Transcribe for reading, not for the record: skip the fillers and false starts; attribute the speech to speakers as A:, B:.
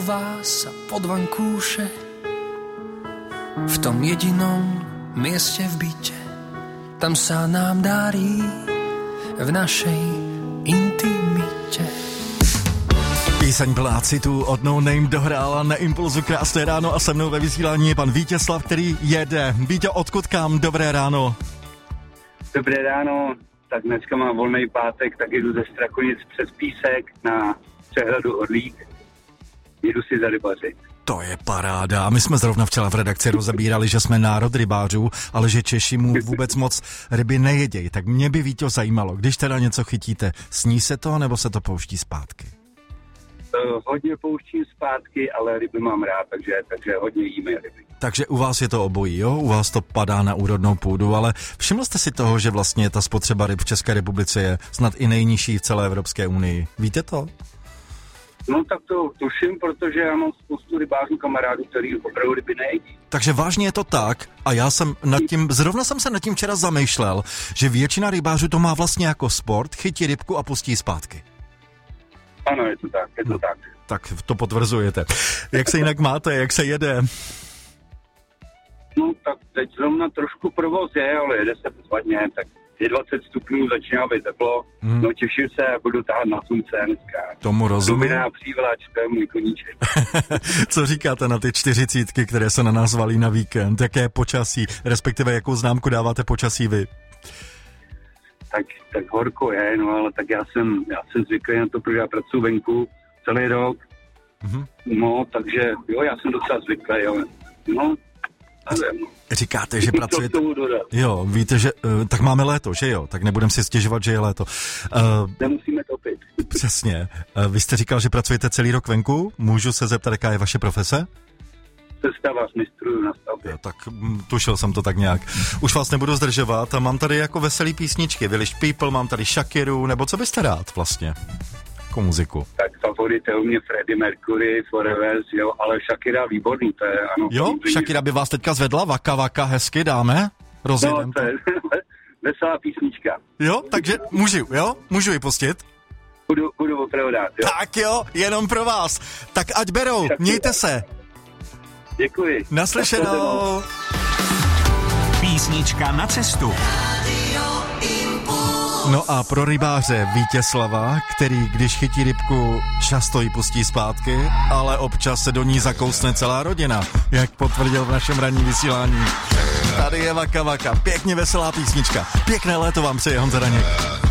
A: Vás a pod vankúše v tom jedinom mieste v byte, tam sa nám darí v našej intimitě.
B: Píseň plná citů od No Name dohrála na Impulzu. Krásné ráno a se mnou ve vysílání je pan Vítězslav, který jede. Víťo, odkud kam? Dobré ráno.
C: Dobré ráno, tak dneska mám volný pátek, tak jdu ze Strakonic přes Písek na přehradu Orlík. Jedu si zarybařit.
B: To je paráda. My jsme zrovna včera v redakci rozebírali, že jsme národ rybářů, ale že Češi mu vůbec moc ryby nejedějí. Tak mě by, Víťo, zajímalo, když teda něco chytíte, sní se to, nebo se to pouští zpátky?
C: Hodně pouštím zpátky, ale ryby mám rád, takže hodně jíme ryby.
B: Takže u vás je to obojí, jo? U vás to padá na úrodnou půdu, ale všiml jste si toho, že vlastně ta spotřeba ryb v České republice je snad i nejnižší v celé Evropské unii? Víte to?
C: No tak to tuším, protože já mám spoustu rybářů kamarádů, který opravdu ryby nejedí.
B: Takže vážně je to tak a já jsem zrovna jsem se nad tím včera zamýšlel, že většina rybářů to má vlastně jako sport, chytí rybku a pustí zpátky.
C: Ano, je to tak.
B: Tak to potvrzujete. Jak se jinak máte, jak se jede?
C: No tak teď zrovna trošku provoz je, ale jede se bezvadně, tak je 20 stupňů, začíná být teplo, no těším se a budu tahat na slunce dneska.
B: Tomu rozumím.
C: Dominá přívlač, to je můj koníček.
B: Co říkáte na ty 40, které se na nás valí na víkend? Jaké počasí, respektive jakou známku dáváte počasí vy?
C: Tak horko je, no ale tak já jsem zvyklý na to, protože já pracuji venku celý rok. No, takže jo, já jsem docela zvyklý, jo. No,
B: říkáte, že pracujete... Jo, víte, že... tak máme léto, že jo? Tak nebudem si stěžovat, že je léto.
C: Nemusíme topit.
B: Přesně. Vy jste říkal, že pracujete celý rok venku? Můžu se zeptat, jaká je vaše profese?
C: Sestava, mistruju na stavbě.
B: Jo, tak tušil jsem to tak nějak. Už vás nebudu zdržovat a mám tady jako veselý písničky. Village People, mám tady Shakiru, nebo co byste rád vlastně? Jako muziku.
C: Tak favorit je u mě Freddie Mercury, Forever, jo, ale Shakira výborný, to je ano.
B: Jo, Shakira by vás teďka zvedla, Vaka Vaka, hezky dáme? Rozjedem
C: no, to je veselá písnička.
B: Jo, takže můžu ji pustit?
C: Budu opravdu dát, jo.
B: Tak jo, jenom pro vás. Tak ať berou, mějte se.
C: Děkuji.
B: Naslyšenou.
D: Písnička na cestu.
B: No a pro rybáře Vítězslava, který když chytí rybku, často ji pustí zpátky, ale občas se do ní zakousne celá rodina, jak potvrdil v našem ranním vysílání. Tady je Vaka Vaka, pěkně veselá písnička. Pěkné léto vám přeje Honza Daněk.